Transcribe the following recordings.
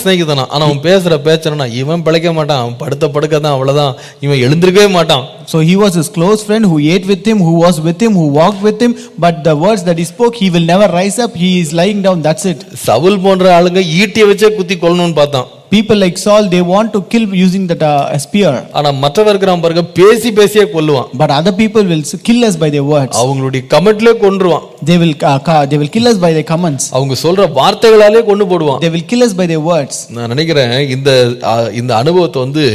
சிநேகிதனா, ஆனா அவன் பேசுற பேச்சனா இவன் பிழைக்க மாட்டான், அவன் படுத்த படுக்க தான், அவ்வளவுதான், இவன் எழுந்திருக்கவே மாட்டான். So he was his close friend who ate with him, who was with him, who walked with him, but the words that he spoke, he will never rise up, he is lying down, that's it. Saul போன்ற ஆளுங்க ஈட்டியை வச்சே குத்தி கொல்லணும்னு பார்த்தான். People like Saul, they want to kill using that spear. ஆனா மற்றவர் இருக்கிறான் பாருங்க, பேசி பேசியே கொல்லுவான். But other people will kill us by their words. அவங்களுடைய கமெண்ட்லயே கொன்றுவான். They will kill us by their comments. அவங்க சொல்ற வார்த்தைகளாலே கொண்டு போடுவான். They will kill us by their words. நான் நினைக்கிறேன் இந்த அனுபவத்தை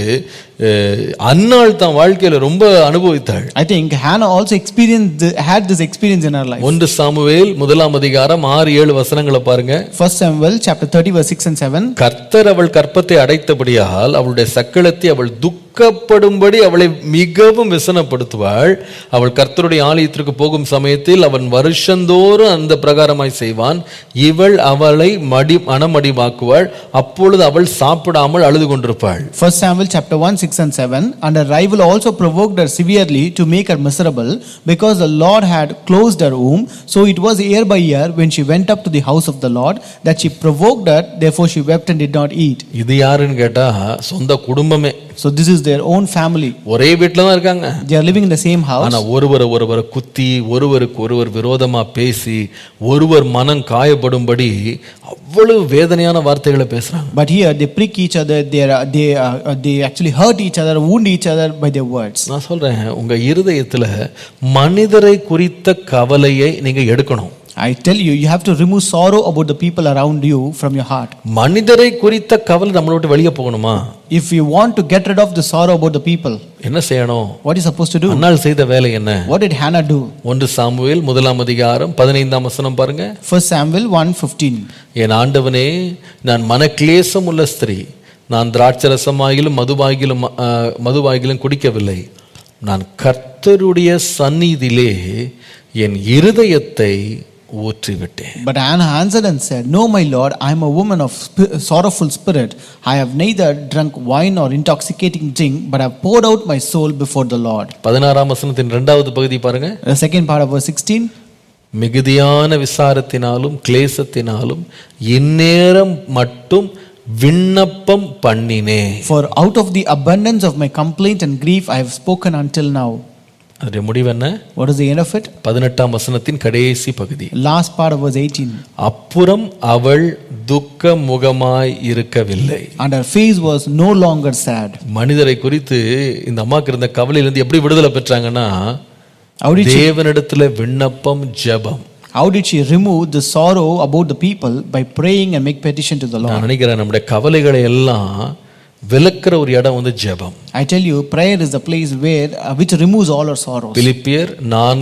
அன்னாள் தான் வாழ்க்கையில ரொம்ப அனுபவித்தாள். I think Hannah also had this experience in her life. 1 Samuel 1:6-7 வசனங்களை பாருங்க. 1 Samuel chapter 30 verse 6 and 7. கர்த்தர் அவள் கற்பத்தை அடைத்தபடியால் அவளுடைய சக்களத்தை அவள் துக்கப்படும்படி அவளை மிகவும் விசனப்படுத்துவாள். அவள் கர்த்தருடைய ஆலயத்திற்கு போகும் சமயத்தில் அவன் வருஷந்தோறும் அந்த பிரகாரமாய் செய்வான். இவள் அவளை மனமடிவாக்குவாள். அப்பொழுது அவள் சாப்பிடாமல் அழுது கொண்டிருப்பாள். 1 Samuel chapter 1 6 and 7. And her rival also provoked her severely to make her miserable, because the Lord had closed her womb. So it was year by year when she went up to the house of the Lord that she provoked her. Therefore she wept and did not eat. இது யாருன்னு கேட்டா சொந்த குடும்பமே. So this is their own family. ஒரே வீட்ல தான் இருக்காங்க. They are living in the same house. ஆனா ஒருவர் குத்தி, ஒருவர் விரோதமா பேசி, ஒருவர் மனம் காயப்படும்படி அவ்வளவு வேதனையான வார்த்தைகளை பேசுறாங்க. But here they prick each other, they actually hurt each other, wound each other by their words. நான் சொல்றேன், உங்க இருதயத்துல மனிதரை குறித்த கவலையை நீங்க எடுக்கணும். I tell you, you have to remove sorrow about the people around you from your heart. மனிதரை குறித்த கவலை நம்மள விட்டு வெளியே போகணுமா? If you want to get rid of the sorrow about the people, என்ன செய்யணும்? what is supposed to do? அன்னாள் செய்த வேலை என்ன? What did Hannah do? 1 Samuel 15 வசனம் பாருங்க. 1 Samuel 1:15. என் ஆண்டவனே, நான் மனக்லேசம் உள்ள ஸ்திரீ, நான் திராட்சரசமாகிலும் மதுவாகிலும் குடிக்கவில்லை. நான் கர்த்தருடைய சந்நிதியிலே என் இருதயத்தை ஊற்றிவிட்டேன். But Hannah answered and said, No, my Lord, I am a woman of sorrowful spirit. I have neither drunk wine or intoxicating drink, but have poured out my soul before the Lord. 16 வசனத்தின் 2வது பகுதி பாருங்க. The second part of verse 16. மிகுதியான விசாரத்தினாலும் கிளேசத்தினாலும் இந்நேரம் மட்டும் விண்ணப்பம் பண்ணினே. For out of the abundance of my complaint and grief I have spoken until now. அதோட முடிவு என்ன? What is the end of it? 18 வசனத்தின் கடைசி பகுதி. Last part of verse 18. அப்புறம் அவள் துக்க முகமாய் இருக்கவில்லை. And her face was no longer sad. மனிதரை குறித்து இந்த அம்மாக்கு இருந்த கவலையிலிருந்து எப்படி விடுதலை பெற்றாங்கன்னா, தேவனிடத்துல விண்ணப்பம், ஜெபம். How did she remove the sorrow about the people? By praying and make petition to the Lord. நான் நினைக்கிறேன் நம்முடைய கவலைகளை எல்லாம் விலக்குற ஒரு இடம் ஜெபம். I tell you, prayer is the place which removes all our sorrows. பிலிப்பியர்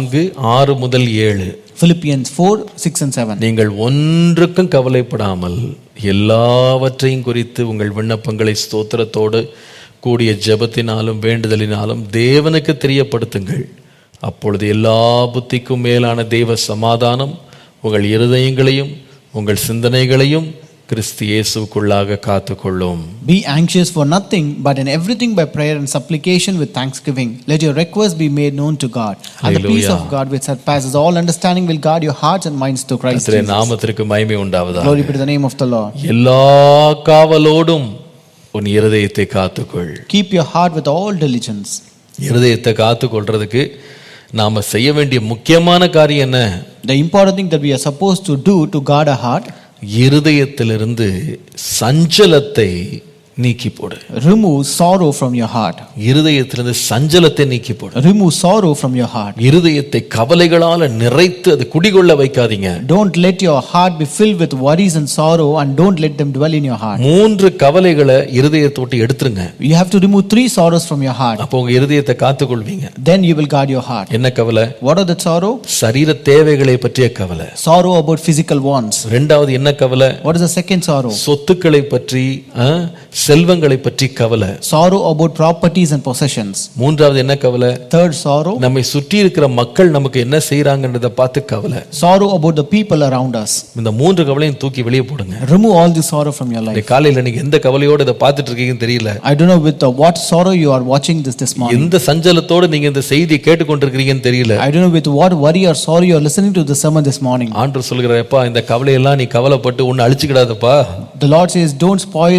4:6-7. Philippians 4:6 and 7. நீங்கள் ஒன்றுக்கும் கவலைப்படாமல் எல்லாவற்றையும் குறித்து உங்கள் விண்ணப்பங்களை ஸ்தோத்திரத்தோடு கூடிய ஜெபத்தினாலும் வேண்டுதலினாலும் தேவனுக்கு தெரியப்படுத்துங்கள். அப்பொழுது எல்லா புத்திக்கும் மேலான தேவ சமாதானம் உங்கள் இருதயங்களையும் உங்கள் சிந்தனைகளையும் கிறிஸ்து இயேசுவுக்குள்ளாக காத்துக்கொள்ளும். Be anxious for nothing, but in everything by prayer and supplication with thanksgiving let your requests be made known to God. And the peace of God which surpasses all understanding will guard your hearts and minds through Christ Jesus. கர்த்தருடைய நாமத்திற்கு மகிமை உண்டாவதாக. Glory be to the name of the Lord. எல்லா காவலோடும் உன் இருதயத்தை காத்துக்கொள். Keep your heart with all diligence. இருதயத்தை காத்துக்கொள்றதுக்கு நாம செய்ய வேண்டிய முக்கியமான காரியம் என்ன? The important thing that we are supposed to do to guard our heart, இருதயத்திலிருந்து சஞ்சலத்தை நீக்கி போடு. Remove sorrow from your heart. இருதயத்திலிருந்து சஞ்சலத்தை நீக்கி போடு. Remove sorrow from your heart. இருதயத்தை கவலைகளால நிறைத்து அது குடிகொள்ள வைக்காதீங்க. Don't let your heart be filled with worries and sorrow, and don't let them dwell in your heart. 3 கவலைகளை இருதயத்தை விட்டு எடுத்துருங்க. You have to remove 3 sorrows from your heart. அப்போ உங்க இருதயத்தை காத்துக்கொள்வீங்க. Then you will guard your heart. என்ன கவலை? What are the sorrow? சரீர தேவைகளை பற்றிய கவலை. Sorrow about physical wants. இரண்டாவது என்ன கவலை? What is the second sorrow? சொத்துக்களை பற்றி, செல்வங்களை பற்றி கவலை. Sorrow about properties and possessions. மூன்றாவது என்ன கவலை? Third sorrow. நம்மை சுற்றி இருக்கிற மக்கள் நமக்கு என்ன செய்றாங்கன்றத பார்த்து கவலை. Sorrow about the people around us. இந்த 3 கவலையும் தூக்கி வெளியே போடுங்க. Remove all the sorrow from your life. காலையில நீங்க எந்த கவலையோட இத பார்த்துட்டு இருக்கீங்கன்னு தெரியல. I don't know with what sorrow you are watching this morning. எந்த சஞ்சலத்தோட நீங்க இந்த செய்தியை கேட்டுக்கொண்டிருக்கீங்கன்னு தெரியல. I don't know with what worry or sorrow you are listening to the sermon this morning. ஆண்டவர் சொல்கிறாரப்பா, இந்த கவலையெல்லாம் நீ கவலைப்பட்டு உன்னை அழிச்சுக்கிடாதப்பா. The Lord says, don't spoil